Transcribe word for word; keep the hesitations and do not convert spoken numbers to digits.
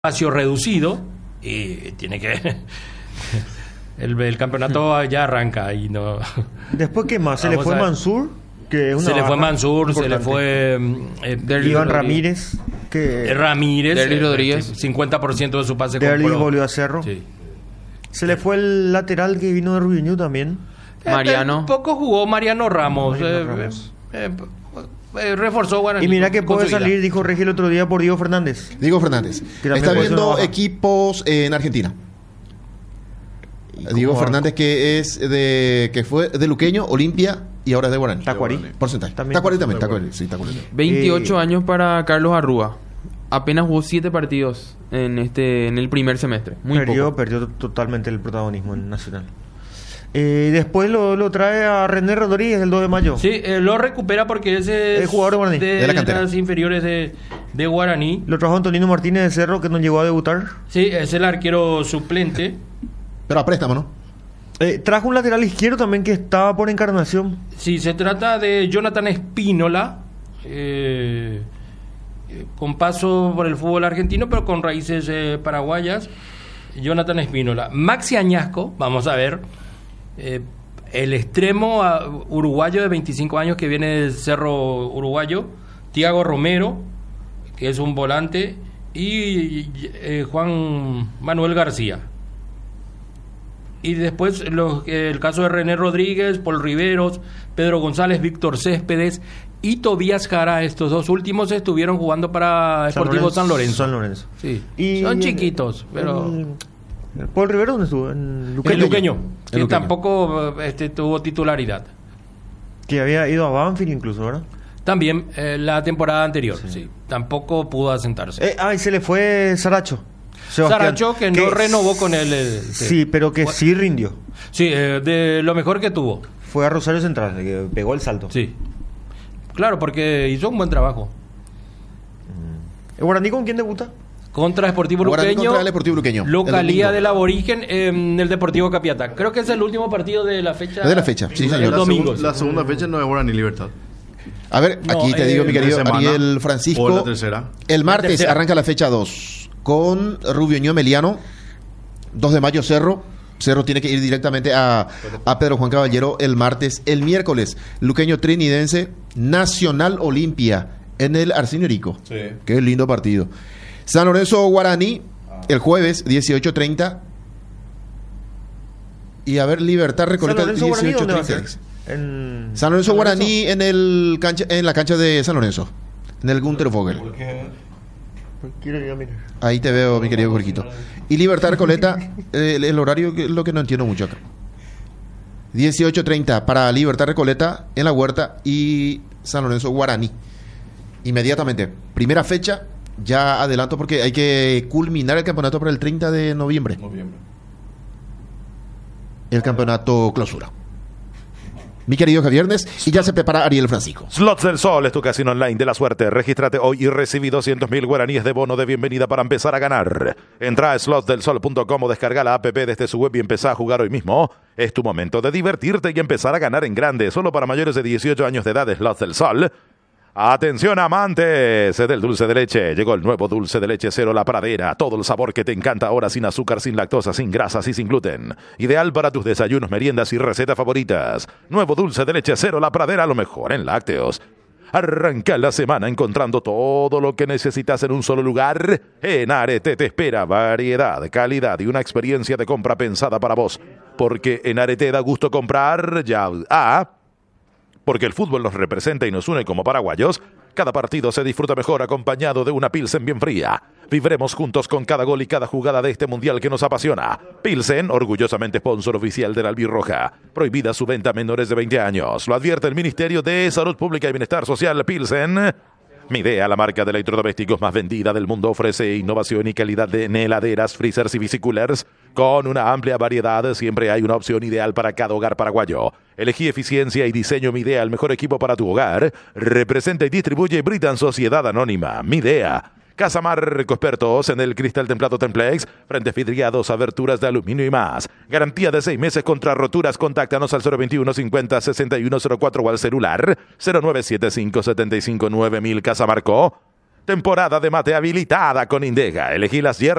espacio reducido y tiene que el, el campeonato ya arranca y no. Después, ¿qué más? Se le fue Mansur, que es una se le fue Mansur, importante. Se le fue eh, Iván Ramírez, que Ramírez, Derlis Rodríguez, eh, cincuenta por ciento de su pase. Derlis volvió a Cerro. Sí. Se le fue el lateral que vino de Rubiñú también. Mariano. Un poco jugó Mariano Ramos. Mariano eh, Ramos. Eh, eh, reforzó Guaraní. Y mira que puede salir, dijo Regi el otro día, por Diego Fernández. Diego Fernández. Está viendo equipos en Argentina. Diego Fernández, que es de que fue de Luqueño, Olimpia y ahora es de Guaraní. Tacuarí. Porcentaje. También Tacuarí también. Tacuarí, sí, Tacuarí. veintiocho Eh, años para Carlos Arrúa. Apenas jugó siete partidos en este en el primer semestre. Muy perdió, poco. perdió totalmente el protagonismo en Nacional. Eh, después lo, lo trae a René Rodríguez el dos de mayo. Sí, eh, lo recupera porque ese es el jugador de Guaraní, de, de la cantera. las inferiores de, de Guaraní. Lo trajo Antonino Martínez de Cerro, que no llegó a debutar. Sí, es el arquero suplente. Pero a préstamo, ¿no? Eh, trajo un lateral izquierdo también que estaba por Encarnación. Sí, se trata de Jonathan Espínola, eh, eh, con paso por el fútbol argentino, pero con raíces eh, paraguayas. Jonathan Espínola. Maxi Añasco, vamos a ver. Eh, el extremo uh, uruguayo de veinticinco años que viene del Cerro Uruguayo, Tiago Romero, que es un volante, y eh, Juan Manuel García. Y después los, eh, el caso de René Rodríguez, Paul Riveros, Pedro González, Víctor Céspedes y Tobías Jara. Estos dos últimos estuvieron jugando para Sportivo San Lorenzo. San Lorenzo. Sí. Y son el, chiquitos, pero... El, el Paul Rivero, ¿dónde estuvo? En Luqueño. El Luqueño, que Luqueño. tampoco este, tuvo titularidad. Que había ido a Banfield incluso, ¿verdad? También eh, la temporada anterior, sí. sí. Tampoco pudo asentarse. Eh, ah, y se le fue Saracho. Sebastián, Saracho, que no renovó con él. Eh, sí. sí, pero que sí rindió. Sí, eh, de lo mejor que tuvo. Fue a Rosario Central, que pegó el salto. Sí. Claro, porque hizo un buen trabajo. ¿El Guaraní con quién debuta? Contra Sportivo Guaraní Luqueño. contra el Deportivo Luqueño. Localía del Aborigen en el Deportivo Capiatá. Creo que es el último partido de la fecha. De la fecha, sí, señor. El La, domingo. segun, la segunda fecha no es Guaraní Libertad. A ver, No, aquí te eh, digo, mi querido semana, Ariel Francisco. o la tercera. El martes La tercera. arranca la fecha dos con Rubiñó Meliano. dos de mayo Cerro. Cerro tiene que ir directamente a, a Pedro Juan Caballero el martes. El miércoles, Luqueño Trinidense, Nacional Olimpia en el Arsenio Rico. Sí. Qué lindo partido. San Lorenzo Guaraní, el jueves, dieciocho treinta. Y a ver, Libertad Recoleta, ¿San Lorenzo Guaraní dieciocho dónde va a treinta. ser? En... San Lorenzo Guaraní en, el cancha, en la cancha de San Lorenzo, en el Gunter Vogel. Quiero ir a mirar. Ahí te veo, mi querido Jorgito. Y Libertad Recoleta, eh, el, el horario que es lo que no entiendo mucho acá. dieciocho treinta para Libertad Recoleta en la Huerta y San Lorenzo Guaraní. Inmediatamente, primera fecha, ya adelanto porque hay que culminar el campeonato para el treinta de noviembre. Noviembre. El campeonato clausura. Mi querido Javiernes, y ya se prepara Ariel Francisco. Slots del Sol es tu casino online de la suerte. Regístrate hoy y recibí doscientos mil guaraníes de bono de bienvenida para empezar a ganar. Entra a slots del sol punto com o descarga la app desde su web y empezá a jugar hoy mismo. Es tu momento de divertirte y empezar a ganar en grande. Solo para mayores de dieciocho años de edad, Slots del Sol. Atención amantes del dulce de leche, llegó el nuevo dulce de leche Cero La Pradera, todo el sabor que te encanta ahora sin azúcar, sin lactosa, sin grasas y sin gluten. Ideal para tus desayunos, meriendas y recetas favoritas. Nuevo dulce de leche Cero La Pradera, lo mejor en lácteos. Arranca la semana encontrando todo lo que necesitas en un solo lugar. En Arete te espera variedad, calidad y una experiencia de compra pensada para vos. Porque en Arete da gusto comprar ya... Ah, porque el fútbol nos representa y nos une como paraguayos. Cada partido se disfruta mejor acompañado de una Pilsen bien fría. Vivremos juntos con cada gol y cada jugada de este mundial que nos apasiona. Pilsen, orgullosamente sponsor oficial de la Albirroja. Prohibida su venta a menores de veinte años. Lo advierte el Ministerio de Salud Pública y Bienestar Social. Pilsen. Midea, la marca de electrodomésticos más vendida del mundo, ofrece innovación y calidad de heladeras, freezers y bicicoolers. Con una amplia variedad, siempre hay una opción ideal para cada hogar paraguayo. Elegí eficiencia y diseño Midea, el mejor equipo para tu hogar. Representa y distribuye Britan Sociedad Anónima. Midea. Casa Marco Expertos en el cristal templado Templex, frentes vidriados, aberturas de aluminio y más. Garantía de seis meses contra roturas. Contáctanos al cero veintiuno cincuenta sesenta y uno cero cuatro o al celular cero nueve siete cinco siete cinco nueve mil. Casa Marco. Temporada de mate habilitada con Indega. Elegí las hierbas